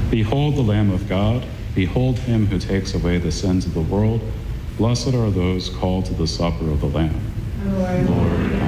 Behold the Lamb of God. Behold him who takes away the sins of the world. Blessed are those called to the supper of the Lamb. Lord,